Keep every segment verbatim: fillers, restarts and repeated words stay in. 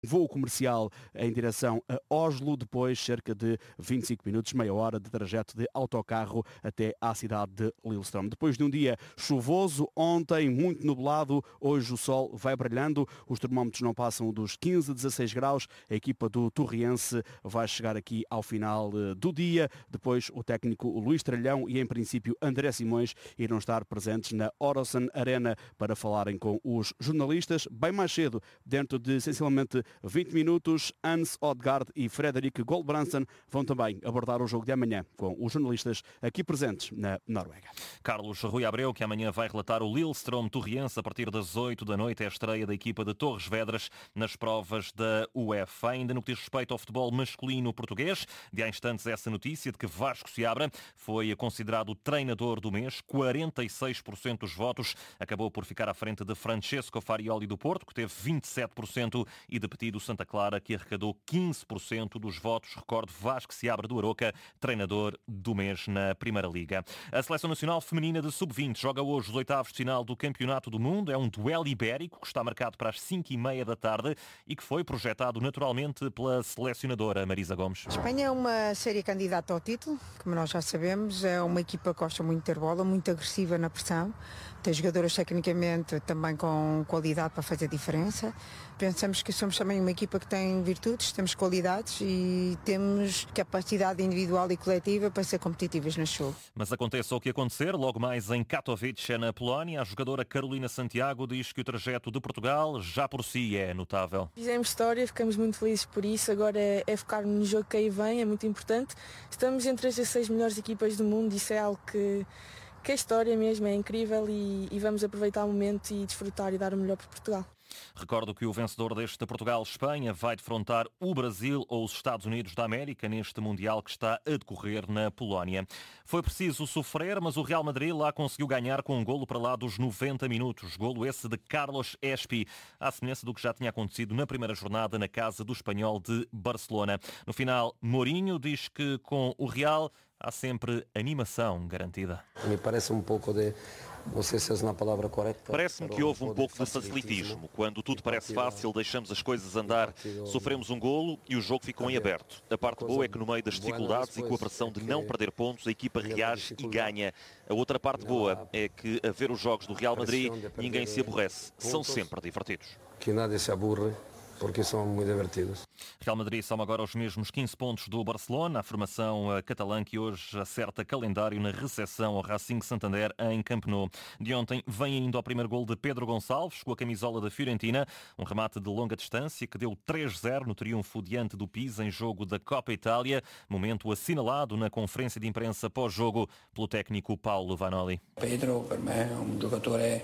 voo comercial em direção a Oslo, depois cerca de vinte e cinco minutos, meia hora de trajeto de autocarro até à cidade de Lillestrøm. Depois de um dia chuvoso, ontem muito nublado, hoje o sol vai brilhando, os termómetros não passam dos quinze a dezasseis graus, a equipa do Torriense vai chegar aqui ao final do dia, depois o técnico Luís Tralhão e em princípio André Simões irão estar presentes na Orosan Arena para falarem com os jornalistas. Bem mais cedo, dentro de essencialmente vinte minutos, Hans Odegaard e Fredrik Goldbranson vão também abordar o jogo de amanhã com os jornalistas aqui presentes na Noruega. Carlos Rui Abreu, que amanhã vai relatar o Lillestrøm Torriense a partir das oito da noite, é a estreia da equipa de Torres Vedras nas provas da UEFA. Ainda no que diz respeito ao futebol masculino português, de há instantes essa notícia de que Vasco Seabra foi considerado treinador do mês, quarenta e seis por cento dos votos, acabou por ficar à frente de Francesco Farioli do Porto, que teve vinte e sete por cento, e de Petit do Santa Clara, que arrecadou quinze por cento dos votos. Recordo, Vasco Seabra do Aroca, treinador do mês na Primeira Liga. A Seleção Nacional Feminina de sub vinte joga hoje os oitavos de final do Campeonato do Mundo. É um duelo ibérico que está marcado para as cinco e meia da tarde e que foi projetado naturalmente pela selecionadora Marisa Gomes. A Espanha é uma séria candidata ao título, como nós já sabemos. É uma equipa que gosta muito de ter bola, muito agressiva na pressão. Tem jogadoras tecnicamente também com qualidade para fazer diferença. Pensamos que somos também uma equipa que tem virtudes, temos qualidades e temos capacidade individual e coletiva para ser competitivas no jogo. Mas aconteça o que acontecer, logo mais em Katowice, na Polónia, a jogadora Carolina Santiago diz que o trajeto de Portugal já por si é notável. Fizemos história, ficamos muito felizes por isso, agora é, é focar no jogo que aí vem, é muito importante. Estamos entre as seis melhores equipas do mundo, isso é algo que... que a história mesmo é incrível e, e vamos aproveitar o momento e desfrutar e dar o melhor para Portugal. Recordo que o vencedor deste Portugal-Espanha vai defrontar o Brasil ou os Estados Unidos da América neste Mundial que está a decorrer na Polónia. Foi preciso sofrer, mas o Real Madrid lá conseguiu ganhar com um golo para lá dos noventa minutos. Golo esse de Carlos Espi, à semelhança do que já tinha acontecido na primeira jornada na casa do Espanhol de Barcelona. No final, Mourinho diz que com o Real há sempre animação garantida. Me parece um pouco de... Não sei se é uma palavra correta. Parece-me que houve um pouco de facilitismo. Quando tudo parece fácil, deixamos as coisas andar, sofremos um golo e o jogo ficou em aberto. A parte boa é que no meio das dificuldades e com a pressão de não perder pontos, a equipa reage e ganha. A outra parte boa é que, a ver os jogos do Real Madrid, ninguém se aborrece. São sempre divertidos. Que nada se aburre, porque são muito divertidos. Real Madrid soma agora os mesmos quinze pontos do Barcelona, a formação catalã que hoje acerta calendário na recepção ao Racing Santander em Camp Nou. De ontem vem ainda ao primeiro gol de Pedro Gonçalves, com a camisola da Fiorentina, um remate de longa distância que deu três a zero no triunfo diante do Pisa em jogo da Copa Itália, momento assinalado na conferência de imprensa pós-jogo pelo técnico Paulo Vanoli. Pedro, para mim, é um jogador é...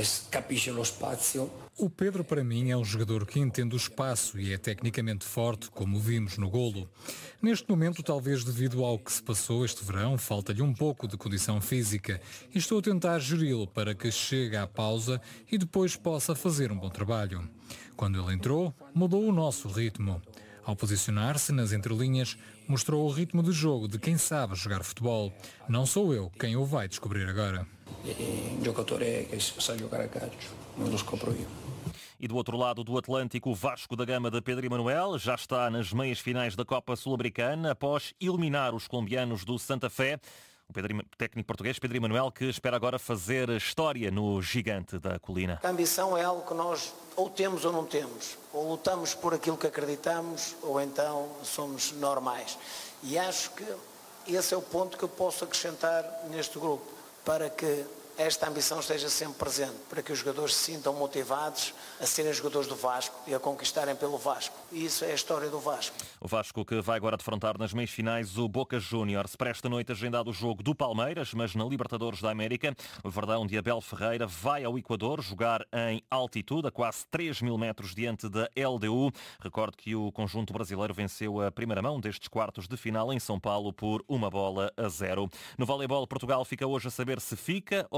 O Pedro, para mim, é um jogador que entende o espaço e é tecnicamente forte, como vimos no golo. Neste momento, talvez devido ao que se passou este verão, falta-lhe um pouco de condição física e estou a tentar geri-lo para que chegue à pausa e depois possa fazer um bom trabalho. Quando ele entrou, mudou o nosso ritmo. Ao posicionar-se nas entrelinhas, mostrou o ritmo de jogo de quem sabe jogar futebol. Não sou eu quem o vai descobrir agora. Um jogador que sabe jogar a calcio, não os compro eu. E do outro lado do Atlântico, o Vasco da Gama de Pedro Emanuel já está nas meias finais da Copa Sul-Americana após eliminar os colombianos do Santa Fé. O Pedro, técnico português Pedro Emanuel, que espera agora fazer história no gigante da colina. A ambição é algo que nós ou temos ou não temos. Ou lutamos por aquilo que acreditamos, ou então somos normais. E acho que esse é o ponto que eu posso acrescentar neste grupo, para que esta ambição esteja sempre presente, para que os jogadores se sintam motivados a serem jogadores do Vasco e a conquistarem pelo Vasco. E isso é a história do Vasco. O Vasco que vai agora defrontar nas meias finais o Boca Juniors. Para esta noite agendado o jogo do Palmeiras, mas na Libertadores da América, o Verdão de Abel Ferreira vai ao Equador jogar em altitude, a quase três mil metros diante da L D U. Recordo que o conjunto brasileiro venceu a primeira mão destes quartos de final em São Paulo por uma bola a zero. No voleibol, Portugal fica hoje a saber se fica ou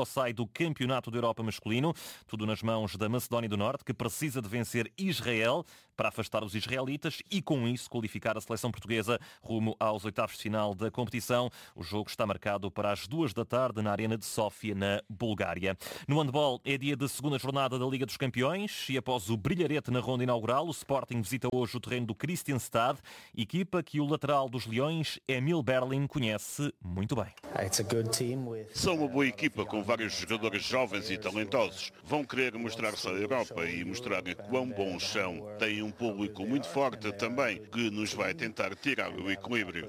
ou sai do Campeonato da Europa masculino. Tudo nas mãos da Macedónia do Norte, que precisa de vencer Israel para afastar os israelitas e, com isso, qualificar a seleção portuguesa rumo aos oitavos de final da competição. O jogo está marcado para as duas da tarde na Arena de Sófia, na Bulgária. No handball, é dia de segunda jornada da Liga dos Campeões e após o brilharete na ronda inaugural, o Sporting visita hoje o terreno do Kristianstad, equipa que o lateral dos Leões, Emil Berlin, conhece muito bem. São uma boa equipa com vários jogadores jovens e talentosos. Vão querer mostrar-se à Europa e mostrar quão bons são. Têm um público muito forte também, que nos vai tentar tirar o equilíbrio.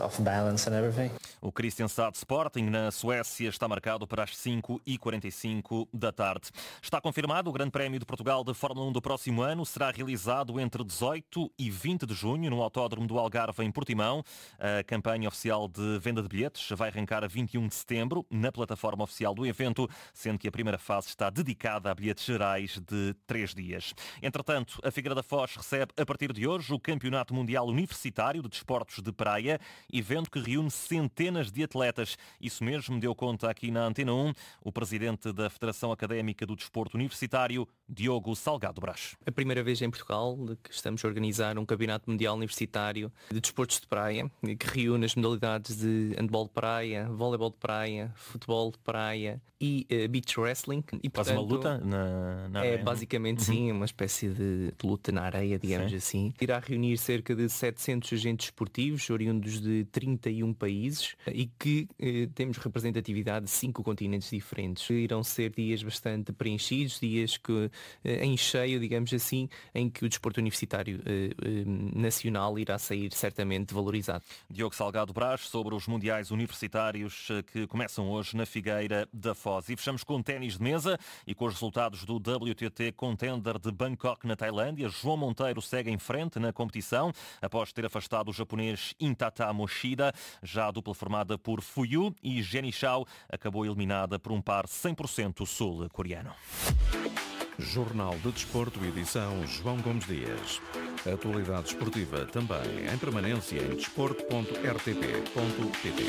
O Kristianstad Sporting na Suécia está marcado para as cinco e quarenta e cinco da tarde. Está confirmado o Grande Prémio de Portugal de Fórmula um do próximo ano. Será realizado entre dezoito e vinte de junho no Autódromo do Algarve, em Portimão. A campanha oficial de venda de bilhetes vai arrancar a vinte e um de setembro na plataforma oficial do evento, sendo que a primeira fase está dedicada a bilhetes gerais de três dias. Entretanto, a Figueira da Foz recebe a partir de hoje o Campeonato Mundial Universitário de Desportos de Praia, evento que reúne centenas de atletas. Isso mesmo deu conta aqui na Antena um o presidente da Federação Académica do Desporto Universitário, Diogo Salgado Brás. A primeira vez em Portugal que estamos a organizar um Campeonato Mundial Universitário de Desportos de Praia, que reúne as modalidades de handball de praia, voleibol de praia, futebol de praia e uh, beach wrestling. E, Faz portanto, uma luta na, na areia? É basicamente uhum. sim, uma espécie de luta na areia, digamos sim. assim. Irá reunir cerca de setecentos agentes esportivos, oriundos de trinta e um países e que eh, temos representatividade de cinco continentes diferentes. Irão ser dias bastante preenchidos, dias que, eh, em cheio, digamos assim, em que o desporto universitário eh, eh, nacional irá sair certamente valorizado. Diogo Salgado Brás sobre os mundiais universitários que começam hoje na Figueira da Foz. E fechamos com ténis de mesa e com os resultados do W T T Contender de Bangkok, na Tailândia. João Monteiro segue em frente na competição após ter afastado o japonês Intata Moshida. Já a dupla formada por Fuyu e Jenny Shao acabou eliminada por um par cem por cento sul-coreano. Jornal de Desporto, edição João Gomes Dias. Atualidade esportiva também em permanência em desporto ponto r t p ponto p t.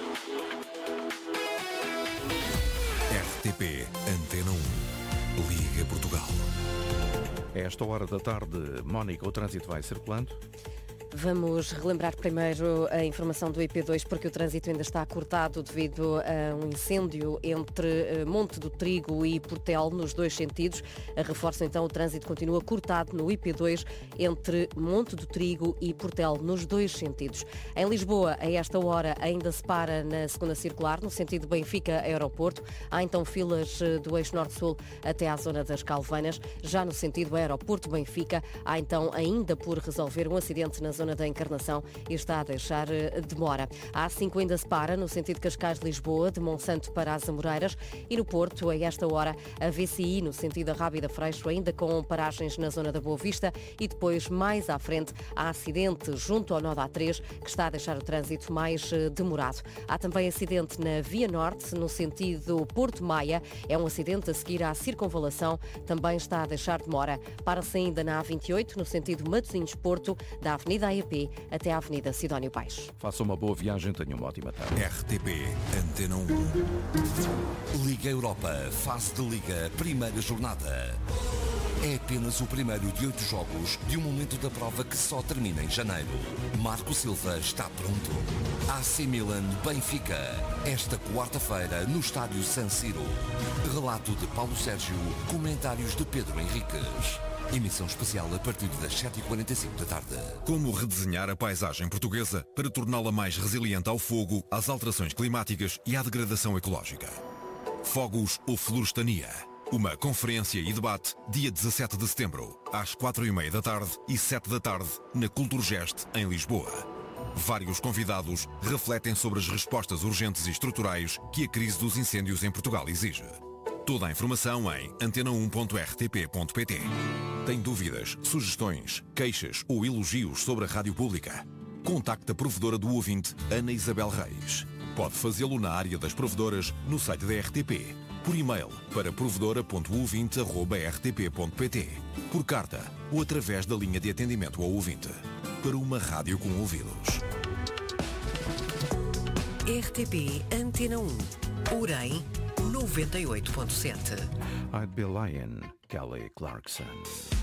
R T P Antena um. Liga Portugal. A esta hora da tarde, Mónica, o trânsito vai circulando? Vamos relembrar primeiro a informação do I P dois, porque o trânsito ainda está cortado devido a um incêndio entre Monte do Trigo e Portel, nos dois sentidos. Reforço então, o trânsito continua cortado no I P dois entre Monte do Trigo e Portel, nos dois sentidos. Em Lisboa, a esta hora, ainda se para na segunda circular, no sentido Benfica-Aeroporto. Há então filas do eixo norte-sul até à zona das Calvanas. Já no sentido Aeroporto-Benfica, há então ainda por resolver um acidente na zona zona da Encarnação e está a deixar demora. A A cinco ainda se para no sentido Cascais-Lisboa, de Monsanto para as Amoreiras, e no Porto, a esta hora, a V C I no sentido da Rábida Freixo, ainda com paragens na zona da Boa Vista, e depois, mais à frente, há acidente junto ao nó da A três, que está a deixar o trânsito mais demorado. Há também acidente na Via Norte, no sentido Porto Maia, é um acidente a seguir à circunvalação, também está a deixar demora. Para-se ainda na A vinte e oito, no sentido Matosinhos-Porto, da Avenida A E P até à Avenida Sidónio Paes. Faça uma boa viagem, tenha uma ótima tarde. R T P Antena um. Liga Europa, fase de Liga, primeira jornada. É apenas o primeiro de oito jogos de um momento da prova que só termina em janeiro. Marco Silva está pronto. A C Milan Benfica, esta quarta-feira no estádio San Siro. Relato de Paulo Sérgio, comentários de Pedro Henriques. Emissão especial a partir das sete e quarenta e cinco da tarde. Como redesenhar a paisagem portuguesa para torná-la mais resiliente ao fogo, às alterações climáticas e à degradação ecológica. Fogos ou Florestania. Uma conferência e debate dia dezassete de setembro, às quatro e meia da tarde e sete da tarde, na Culturgest, em Lisboa. Vários convidados refletem sobre as respostas urgentes e estruturais que a crise dos incêndios em Portugal exige. Toda a informação em antena um ponto r t p ponto p t. Tem dúvidas, sugestões, queixas ou elogios sobre a rádio pública? Contacte a provedora do ouvinte, Ana Isabel Reis. Pode fazê-lo na área das provedoras no site da R T P, por e-mail para provedora ponto ouvinte arroba r t p ponto p t, por carta ou através da linha de atendimento ao ouvinte. Para uma rádio com ouvidos. R T P Antena um. Orem noventa e oito ponto sete. I'd be lying, Kelly Clarkson.